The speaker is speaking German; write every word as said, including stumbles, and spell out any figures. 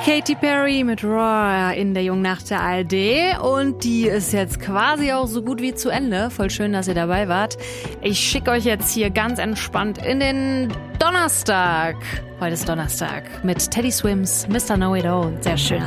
Katy Perry mit Roar in der Jungen Nacht der A R D und die ist jetzt quasi auch so gut wie zu Ende. Voll schön, dass ihr dabei wart. Ich schicke euch jetzt hier ganz entspannt in den Donnerstag. Heute ist Donnerstag mit Teddy Swims, Mister Know It All. Sehr schön.